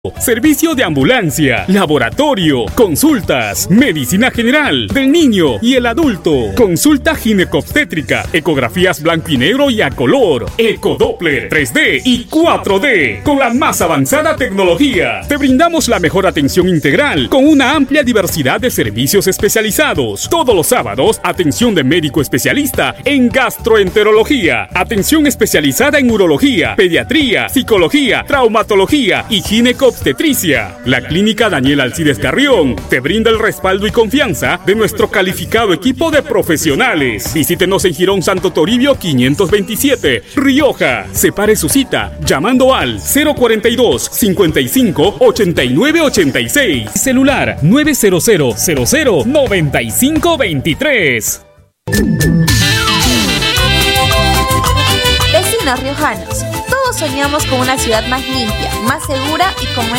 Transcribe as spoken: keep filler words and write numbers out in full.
Servicio de ambulancia, laboratorio, consultas, medicina general del niño y el adulto, consulta ginecobstétrica, ecografías blanco y negro y a color, ecodoppler tres D y cuatro D, con la más avanzada tecnología. Te brindamos la mejor atención integral con una amplia diversidad de servicios especializados. Todos los sábados, atención de médico especialista en gastroenterología, atención especializada en urología, pediatría, psicología, traumatología y ginecobstetricia. La Clínica Daniel Alcides Carrión te brinda el respaldo y confianza de nuestro calificado equipo de profesionales. Visítenos en Jirón Santo Toribio quinientos veintisiete, Rioja. Separe su cita llamando al cero cuarenta y dos, cincuenta y cinco, ochenta y nueve ochenta y seis. Celular nueve cero cero cero cero noventa y cinco veintitrés. Vecinos riojanos, todos soñamos con una ciudad más limpia, más segura y con mejor